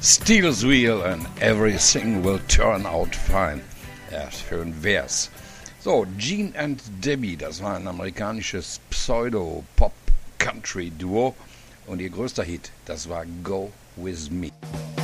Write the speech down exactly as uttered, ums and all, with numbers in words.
Steel's wheel and everything will turn out fine. Ja, schön wär's. So, Gene and Debbie, das war ein amerikanisches Pseudo-Pop-Country-Duo. Und ihr größter Hit, das war Go With Me.